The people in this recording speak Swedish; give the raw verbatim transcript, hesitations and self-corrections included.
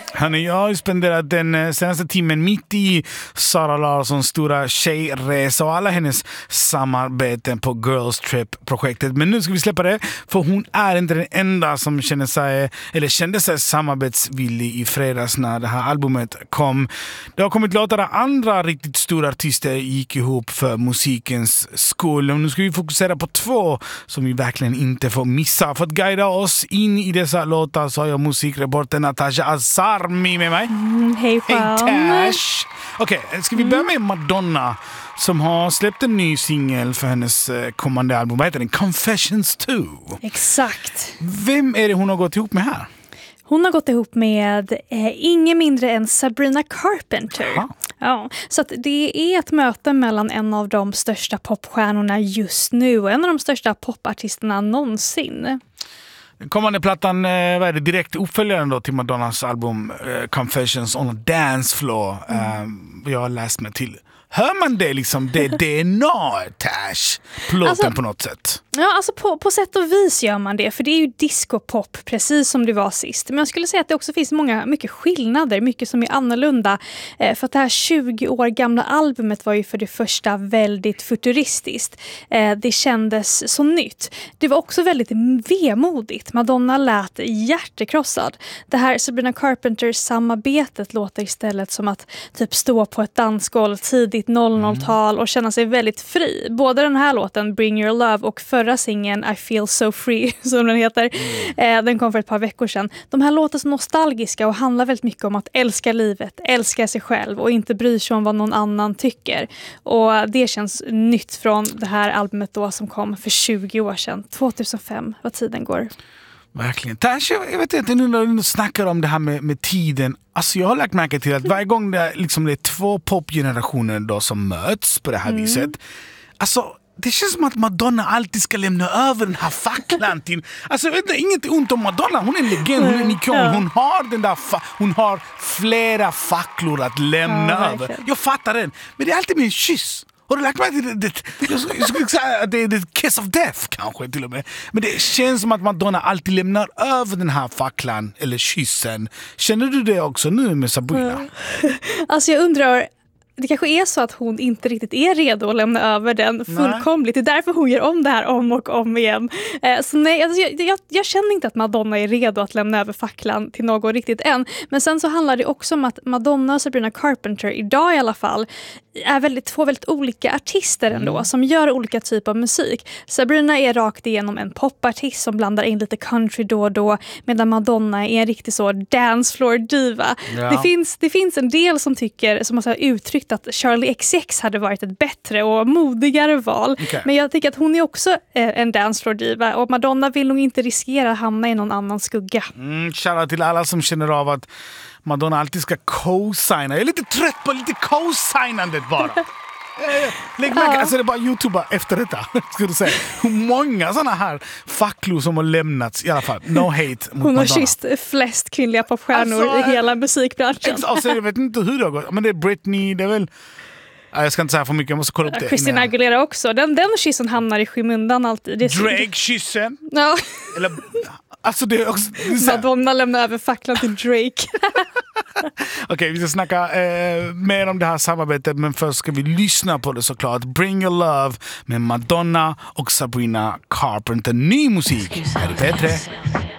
Hörni, jag har ju spenderat den senaste timmen mitt i Sara Larssons stora tjejresa och alla hennes samarbeten på Girls Trip-projektet. Men nu ska vi släppa det, för hon är inte den enda som känner sig, eller kände sig samarbetsvillig i fredags när det här albumet kom. Det har kommit låtar där andra riktigt stora artister gick ihop för musikens skull. Och nu ska vi fokusera på två som vi verkligen inte får missa. För att guida oss in i dessa låtar så har jag musikreporter Natasha Azarmi med mig. Mm, hej Hej Tash! Okej, okay, ska vi börja med Madonna som har släppt en ny singel för hennes kommande album. Vad heter den? Confessions two. Exakt. Vem är det hon har gått ihop med här? Hon har gått ihop med eh, ingen mindre än Sabrina Carpenter. Aha. Ja, så att det är ett möte mellan en av de största popstjärnorna just nu och en av de största popartisterna någonsin. Den kommande plattan, eh, vad är det, direkt uppföljaren då till Madonnas album eh, Confessions on a Dance Floor. Mm. Eh, jag har läst mig till. Hör man det liksom, det D N A-tash på låten alltså, på något sätt? Ja, alltså på, på sätt och vis gör man det. För det är ju disco-pop, precis som det var sist. Men jag skulle säga att det också finns många, mycket skillnader, mycket som är annorlunda. Eh, för att det här tjugo år gamla albumet var ju för det första väldigt futuristiskt. Eh, det kändes så nytt. Det var också väldigt vemodigt. Madonna lät hjärtekrossad. Det här Sabrina Carpenter-samarbetet låter istället som att typ stå på ett dansgolv tidigt noll noll-tal och känna sig väldigt fri. Både den här låten, Bring Your Love, och förra singeln I Feel So Free, som den heter, mm. eh, den kom för ett par veckor sedan. De här låter så nostalgiska och handlar väldigt mycket om att älska livet, älska sig själv och inte bry sig om vad någon annan tycker. Och det känns nytt från det här albumet då som kom för tjugo år sedan, tjugohundrafem, vad tiden går. Verkligen. Tash, jag vet inte, nu när du snackar om det här med, med tiden. Alltså jag har lagt märke till att varje gång det är, liksom, det är två popgenerationer då som möts på det här mm. viset. Alltså det känns som att Madonna alltid ska lämna över den här facklan till... Alltså jag vet inte, inget ont om Madonna. Hon är en legend, hon är en ikon. Hon har den där fa- hon har flera facklor att lämna ja, över. Jag fattar den. Men det är alltid med en kyss. Har du lagt mig till det? Jag skulle säga att det är the kiss of death kanske till och med. Men det känns som att Madonna alltid lämnar över den här facklan eller kyssen. Känner du det också nu med Sabrina? Mm. Alltså jag undrar... Det kanske är så att hon inte riktigt är redo att lämna över den fullkomligt. Nej. Det är därför hon gör om det här om och om igen. Eh, så nej, alltså jag, jag, jag känner inte att Madonna är redo att lämna över facklan till någon riktigt än. Men sen så handlar det också om att Madonna och Sabrina Carpenter idag i alla fall är väldigt, två väldigt olika artister ändå mm. som gör olika typer av musik. Sabrina är rakt igenom en popartist som blandar in lite country då och då, medan Madonna är en riktig så dancefloor diva. Ja. Det finns, det finns en del som tycker, som har uttryckt att Charlie X C X hade varit ett bättre och modigare val. Okay. Men jag tycker att hon är också eh, en dancefloor diva och Madonna vill nog inte riskera att hamna i någon annan skugga. Mm, shoutout till alla som känner av att Madonna alltid ska co-signa. Jag är lite trött på lite co-signandet bara. Lägg märke, alltså det är bara YouTuber efter detta. Ska du säga. Hur många sådana här facklor som har lämnats i alla fall. No hate mot Hon har Madonna. Kysst flest kvinnliga popstjärnor alltså, i hela musikbranschen. Ex- alltså, jag vet inte hur det har gått. Men det är Britney, det är väl... Jag ska inte säga för mycket, jag måste kolla upp det. Christina Aguilera också. Den, den kyssen hamnar i skymundan alltid. Drake-kyssen. Ja. Eller, alltså det är också... Det är Madonna lämnar över facklan till Drake. Okej, okay, vi ska snacka eh, mer om det här samarbetet, men först ska vi lyssna på det såklart. Bring Your Love med Madonna och Sabrina Carpenter. Ny musik här i P tre.